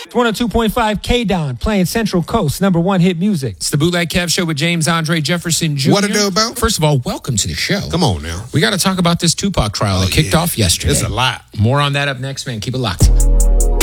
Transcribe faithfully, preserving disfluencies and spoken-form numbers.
one oh two point five K-Don playing Central Coast number one hit music. It's the Bootleg Kev Show with James Andre Jefferson Junior What it do about? First of all, welcome to the show. Come on now. We got to talk about this Tupac trial Oh, that kicked yeah. off yesterday. It's a lot. More on that up next, man. Keep it locked.